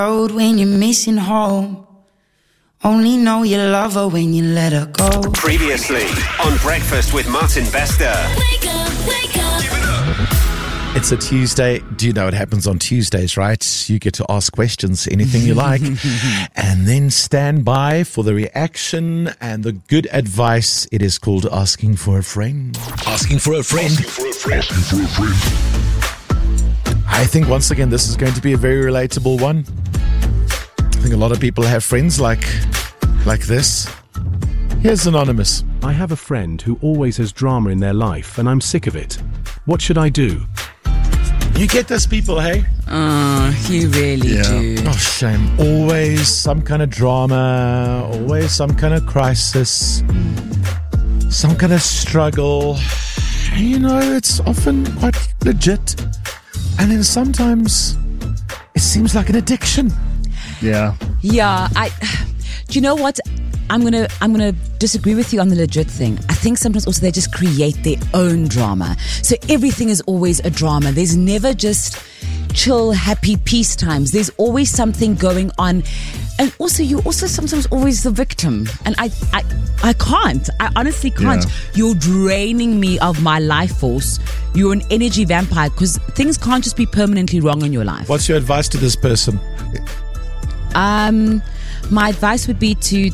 Road when you're missing home. Only know you love her when you let her go. Previously on Breakfast with Martin Bester. Wake up, wake up. It's a Tuesday. Do you know what happens on Tuesdays, right? You get to ask questions, anything you like, and then stand by for the reaction and the good advice. It is called Asking for a Friend. Asking for a friend. I think once again this is going to be a very relatable one. I think a lot of people have friends like this. Here's Anonymous. I have a friend who always has drama in their life and I'm sick of it. What should I do? You get those people, hey? You really do. Oh, shame. Always some kind of drama, always some kind of crisis, some kind of struggle. You know, it's often quite legit. And then sometimes it seems like an addiction. Yeah, do you know what? I'm gonna disagree with you on the legit thing. I think sometimes also they just create their own drama. So everything is always a drama. There's never just chill, happy, peace times. There's always something going on. And also, you're also sometimes always the victim. And I can't. I honestly can't. Yeah. You're draining me of my life force. You're an energy vampire because things can't just be permanently wrong in your life. What's your advice to this person? My advice would be to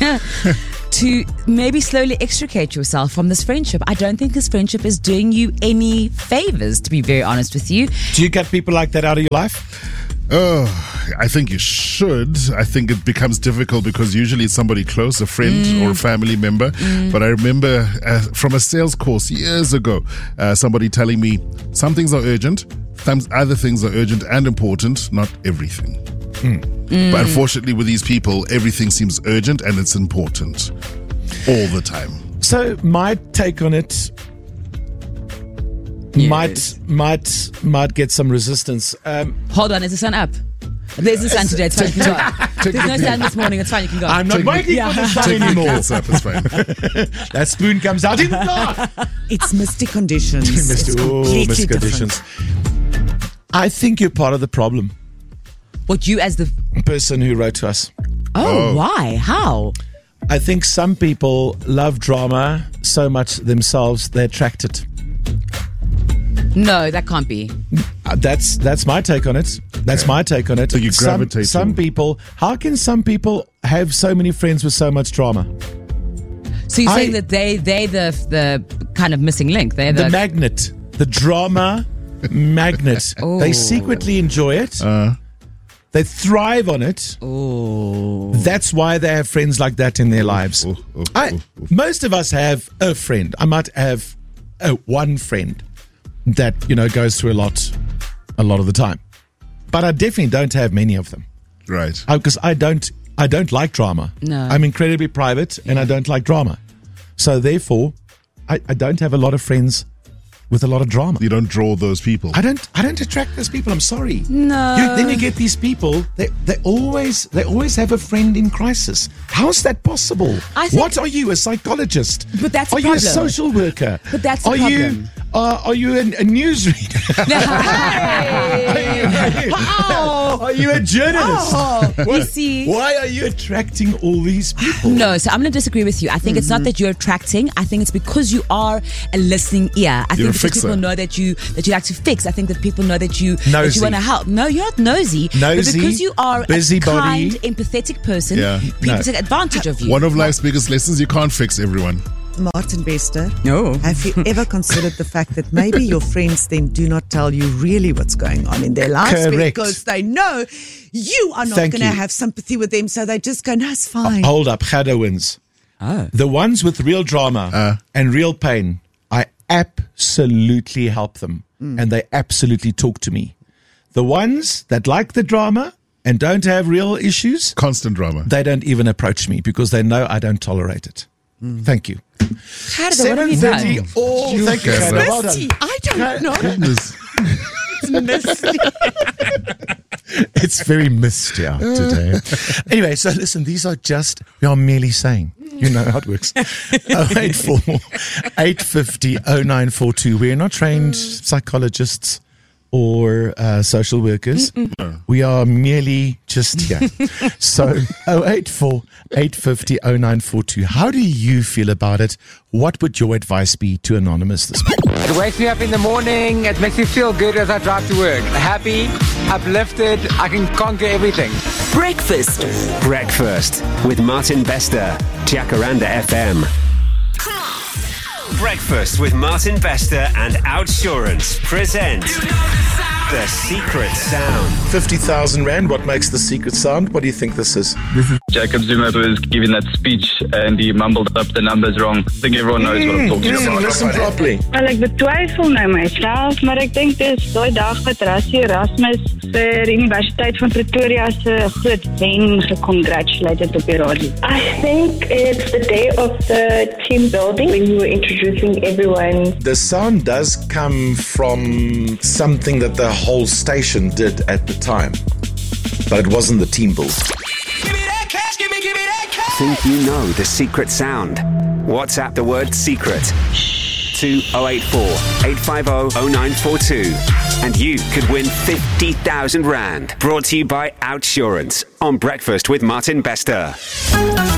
maybe slowly extricate yourself from this friendship. I don't think this friendship is doing you any favors, to be very honest with you. Do you get people like that out of your life? Oh, I think you should. I think it becomes difficult because usually it's somebody close, a friend or a family member. But I remember from a sales course years ago, somebody telling me some things are urgent, other things are urgent and important, not everything. But unfortunately with these people, everything seems urgent and it's important all the time. So my take on it might get some resistance. Hold on, is the sun up? There's the sun today, it's fine, you can go. There's no sun this morning, it's fine, you can go. I'm not waiting for the sun anymore. It's fine. That spoon comes out in the dark. It's misty conditions. Misty conditions. I think you're part of the problem. What, you as the person who wrote to us? Oh, why? How? I think some people love drama so much themselves they attract it. No, that can't be. That's my take on it. That's my take on it. So you gravitate some people. How can some people have so many friends with so much drama? So you're saying that they're the kind of missing link? They're the magnet, the drama magnet. Oh. They secretly enjoy it. They thrive on it. Oh. That's why they have friends like that in their lives. Most of us have a friend. I might have one friend that, goes through a lot of the time. But I definitely don't have many of them. Right. Because I don't like drama. No. I'm incredibly private and I don't like drama. So therefore, I don't have a lot of friends with a lot of drama. You don't draw those people. I don't attract those people. I'm sorry. No. Then you get these people. They always have a friend in crisis. How is that possible? What are you, a psychologist? But that's are a you a problem. social worker? But that's a problem. Are you a newsreader? Are you a journalist? You see. Why are you attracting all these people? No, so I'm going to disagree with you. I think it's not that you're attracting. I think it's because you are a listening ear. I think because people know that you like to fix. I think that people know that you want to help. No, you're not nosy. But because you are a kind, empathetic person, people take advantage of you. One of life's biggest lessons, you can't fix everyone. Martin Bester, No. have you ever considered the fact that maybe your friends then do not tell you really what's going on in their lives? Correct. Because they know you are not going to have sympathy with them, so they just go, no, it's fine. Hold up, Gadowins. The ones with real drama and real pain, I absolutely help them and they absolutely talk to me. The ones that like the drama and don't have real issues, constant drama, they don't even approach me because they know I don't tolerate it. Thank you. What have you done? 7:30. Oh, thank you. Well done. I don't know. Goodness. It's misty. It's very misty out today. Anyway, so listen, these are we are merely saying. You know how it works. 084 850 0942. We're not trained psychologists. or social workers. We are merely just here. So 084 850 0942. How do you feel about it? What would your advice be to Anonymous this morning? It wakes me up in the morning. It makes me feel good as I drive to work. Happy, uplifted. I can conquer everything. Breakfast with Martin Bester, Jacaranda FM. Breakfast with Martin Bester and Outsurance present The Secret Sound. 50,000 Rand. What makes the secret sound? What do you think this is? Jacob Zuma was giving that speech and he mumbled up the numbers wrong. I think everyone knows what I'm talking about. Listen properly. Wel, ek betwyfel nou myself, maar ek dink dis daai dag wat Rassie Erasmus vir die Universiteit van Pretoria se groot wen gecongratulated op die radio. I think it's the day of the team building when you were introducing everyone. The sound does come from something that the whole station did at the time, but it wasn't the team build. Think you know the secret sound? WhatsApp the word secret to 084 850 0942 and you could win 50,000 Rand. Brought to you by Outsurance on Breakfast with Martin Bester.